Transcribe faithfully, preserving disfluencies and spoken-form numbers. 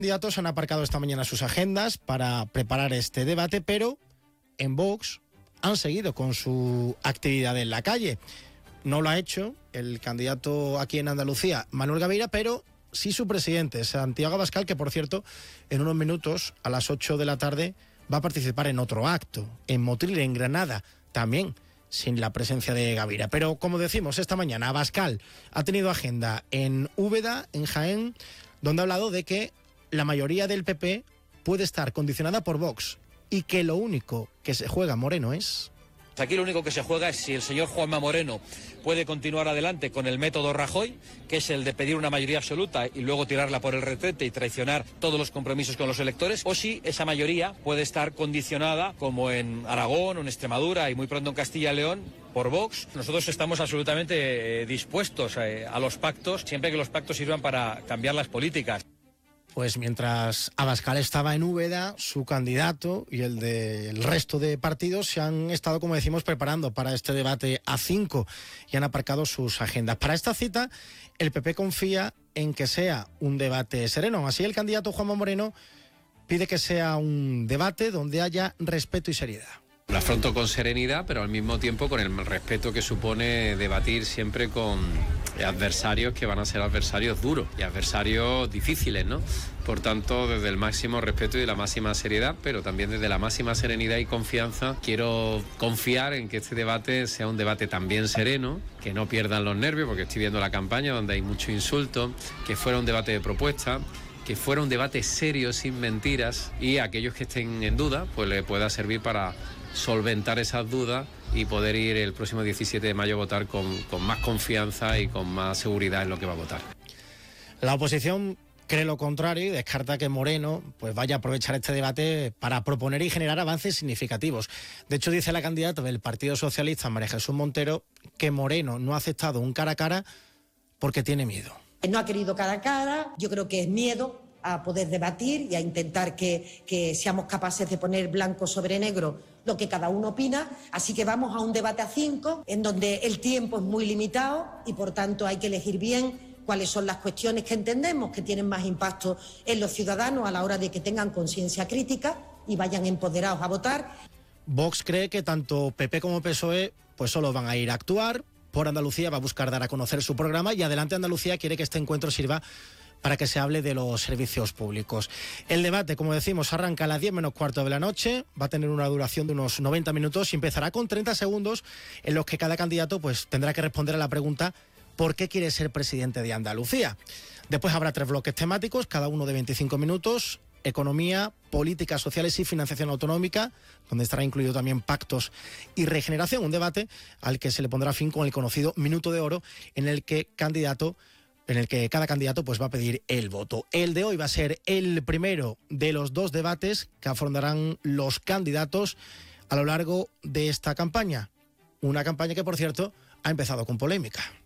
Candidatos han aparcado esta mañana sus agendas para preparar este debate, pero en Vox han seguido con su actividad en la calle. No lo ha hecho el candidato aquí en Andalucía, Manuel Gaviria, pero sí su presidente, Santiago Abascal, que por cierto, en unos minutos, a las ocho de la tarde, va a participar en otro acto, en Motril, en Granada, también sin la presencia de Gaviria. Pero como decimos esta mañana, Abascal ha tenido agenda en Úbeda, en Jaén, donde ha hablado de que la mayoría del P P puede estar condicionada por Vox y que lo único que se juega Moreno es... Aquí lo único que se juega es si el señor Juanma Moreno puede continuar adelante con el método Rajoy, que es el de pedir una mayoría absoluta y luego tirarla por el retrete y traicionar todos los compromisos con los electores, o si esa mayoría puede estar condicionada, como en Aragón o en Extremadura y muy pronto en Castilla y León, por Vox. Nosotros estamos absolutamente eh, dispuestos eh, a los pactos, siempre que los pactos sirvan para cambiar las políticas. Pues mientras Abascal estaba en Úbeda, su candidato y el del resto de partidos se han estado, como decimos, preparando para este debate a cinco y han aparcado sus agendas. Para esta cita, el P P confía en que sea un debate sereno. Así, el candidato Juanma Moreno pide que sea un debate donde haya respeto y seriedad. Lo afronto con serenidad, pero al mismo tiempo con el respeto que supone debatir siempre con adversarios que van a ser adversarios duros y adversarios difíciles, ¿no? Por tanto, desde el máximo respeto y la máxima seriedad, pero también desde la máxima serenidad y confianza, quiero confiar en que este debate sea un debate también sereno, que no pierdan los nervios, porque estoy viendo la campaña donde hay mucho insulto, que fuera un debate de propuesta, que fuera un debate serio, sin mentiras, y a aquellos que estén en duda, pues le pueda servir para solventar esas dudas y poder ir el próximo diecisiete de mayo a votar con, con más confianza y con más seguridad en lo que va a votar. La oposición cree lo contrario y descarta que Moreno pues vaya a aprovechar este debate para proponer y generar avances significativos. De hecho, dice la candidata del Partido Socialista, María Jesús Montero, que Moreno no ha aceptado un cara a cara porque tiene miedo. No ha querido cara a cara, yo creo que es miedo a poder debatir y a intentar que, que seamos capaces de poner blanco sobre negro lo que cada uno opina. Así que vamos a un debate a cinco, en donde el tiempo es muy limitado y por tanto hay que elegir bien cuáles son las cuestiones que entendemos que tienen más impacto en los ciudadanos a la hora de que tengan conciencia crítica y vayan empoderados a votar. Vox cree que tanto P P como P S O E pues solo van a ir a actuar. Por Andalucía va a buscar dar a conocer su programa y Adelante Andalucía quiere que este encuentro sirva para que se hable de los servicios públicos. El debate, como decimos, arranca a las diez menos cuarto de la noche, va a tener una duración de unos noventa minutos y empezará con treinta segundos en los que cada candidato pues tendrá que responder a la pregunta ¿por qué quiere ser presidente de Andalucía? Después habrá tres bloques temáticos, cada uno de veinticinco minutos, economía, políticas sociales y financiación autonómica, donde estará incluido también pactos y regeneración, un debate al que se le pondrá fin con el conocido minuto de oro en el que candidato en el que cada candidato pues va a pedir el voto. El de hoy va a ser el primero de los dos debates que afrontarán los candidatos a lo largo de esta campaña. Una campaña que, por cierto, ha empezado con polémica.